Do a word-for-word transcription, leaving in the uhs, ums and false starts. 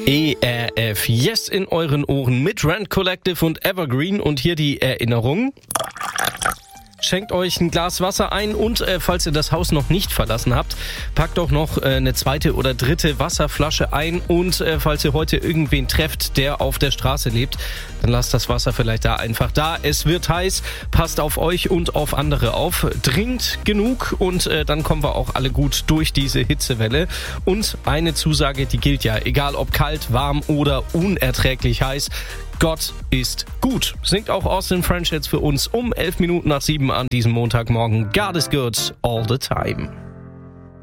E R F, yes in euren Ohren mit Rand Collective und Evergreen und hier die Erinnerung. Schenkt euch ein Glas Wasser ein und äh, falls ihr das Haus noch nicht verlassen habt, packt doch noch äh, eine zweite oder dritte Wasserflasche ein und äh, falls ihr heute irgendwen trefft, der auf der Straße lebt, dann lasst das Wasser vielleicht da einfach da. Es wird heiß, passt auf euch und auf andere auf, trinkt genug und äh, dann kommen wir auch alle gut durch diese Hitzewelle. Und eine Zusage, die gilt ja, egal ob kalt, warm oder unerträglich heiß, Gott ist gut. Singt auch Austin French jetzt für uns um elf Minuten nach sieben an diesem Montagmorgen. God is good all the time.